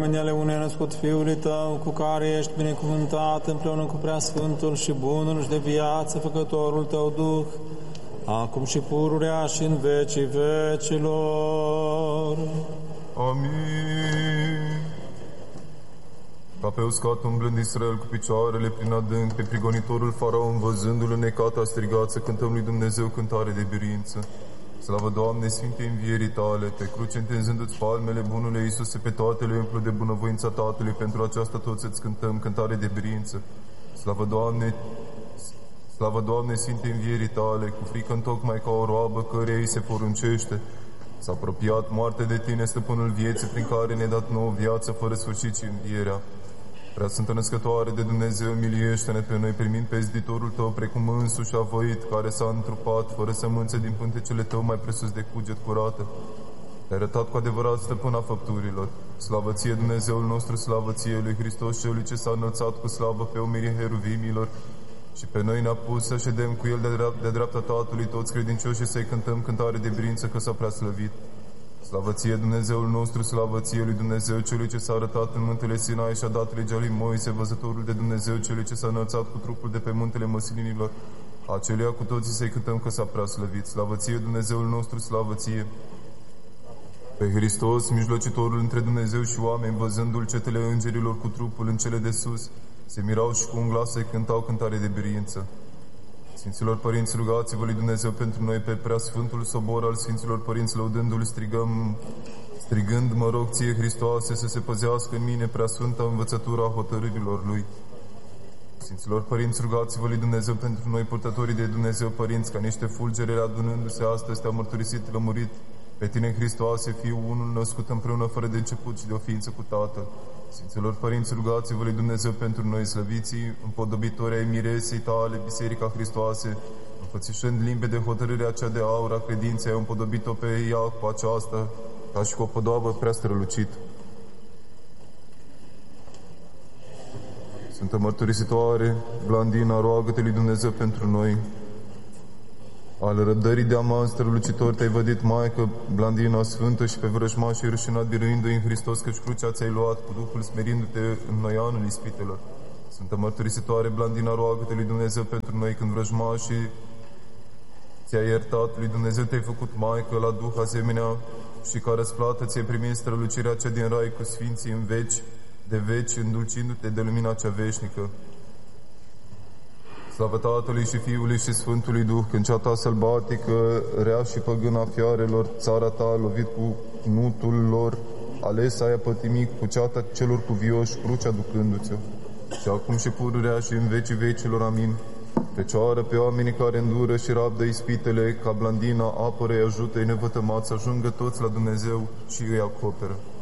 ale unui născut Fiului Tău, cu care ești binecuvântat împreună cu Preasfântul și Bunul și de viață Făcătorul Tău Duh, acum și pururea și în vecii vecilor. Amin. Ca pe uscat umblând Israel cu picioarele prin adânc, pe prigonitorul Faraon văzându-l înnecat a strigat să cântăm lui Dumnezeu cântare de biruință. Slavă, Doamne, Sfinte învierii Tale, pe cruce întinzându-ți palmele, bunule Iisuse, pe toate le umplu de bunăvoința Tatălui, pentru aceasta toți îți cântăm cântare de biruință. Slavă, Doamne, Sfinte învierii Tale, cu frică întocmai ca o roabă căreia îi se poruncește. S-a apropiat moartea de Tine, stăpânul vieții, prin care ne-ai dat nouă viață fără sfârșit și învierea. Prea Sfântă Născătoare de Dumnezeu, miluiește-ne pe noi, primind pe ziditorul Tău, precum însuși a voit, care s-a întrupat, fără sămânțe din pântecele Tău, mai presus de cuget curată. Te-ai arătat cu adevărat stăpâna făpturilor. Slavă Ție, Dumnezeul nostru, slavă Ție, lui Hristos, Celui ce s-a înălțat cu slavă pe umerii heruvimilor, și pe noi ne-a pus să ședem cu El de dreapta Tatălui, toți credincioșii să-i cântăm cântare de biruință, că s-a prea slăvit. Slavă Ție, Dumnezeul nostru, slavă Ție, lui Dumnezeu, Celui ce s-a arătat în muntele Sinai și a dat legea lui Moise, văzătorul de Dumnezeu, Celui ce s-a înălțat cu trupul de pe muntele Măslinilor, aceluia cu toții să-i cântăm că s-a prea slăvit. Slavă Ție, Dumnezeul nostru, slavă Ție. Pe Hristos, mijlocitorul între Dumnezeu și oameni, văzând dulcetele îngerilor cu trupul în cele de sus, se mirau și cu un glas să-i cântau cântare de biruință. Sfinților Părinți, rugați-vă lui Dumnezeu pentru noi, pe Preasfântul Sobor al Sfinților Părinți, lăudându-L, strigând, mă rog Ție, Hristoase, să se păzească în mine Preasfânta învățătura hotărârilor Lui. Sfinților Părinți, rugați-vă lui Dumnezeu pentru noi, purtătorii de Dumnezeu Părinți, ca niște fulgere adunându-se astăzi te-a mărturisit, lămurit pe Tine, Hristoase, Fiul unul născut împreună fără de început și de o ființă cu Tatăl. Sfinților Părinți, rugați-vă lui Dumnezeu pentru noi, slăviții, împodobitori ai miresei Tale, Biserica Hristoase, înfățișând limpede hotărârea cea de aur a credinței, ai împodobit-o pe ea cu aceasta, ca și cu o podoabă prea strălucită. Sfântă Mărturisitoare Blandina, roagă-te lui Dumnezeu pentru noi. Al răbdării de aman strălucitor te-ai vădit, Maică Blandina Sfântă, și pe vrăjmașii rușinat biruindu-i în Hristos, căci crucea ți-ai luat cu Duhul, smerindu-te în noianul ispitelor. Sfântă Mărturisitoare Blandina, roagă-te lui Dumnezeu pentru noi, când vrăjmașii ți-ai iertat, lui Dumnezeu te-ai făcut Maică la Duh asemenea, și ca răsplată ți-ai primit strălucirea cea din rai cu sfinții în veci de veci, îndulcindu-te de lumina cea veșnică. Slavă Tatălui și Fiului și Sfântului Duh, când cea ta sălbatică, rea și păgâna fiarelor, țara ta, lovit cu nutul lor, ales ai pătimit cu ceata celor cuvioși, crucea ducându-ți-o. Și acum și pururea și în vecii vecilor, amin. Fecioară pe oamenii care îndură și rabdă ispitele, ca Blandina, apără-i, ajută-i nevătămați, să ajungă toți la Dumnezeu și îi acoperă.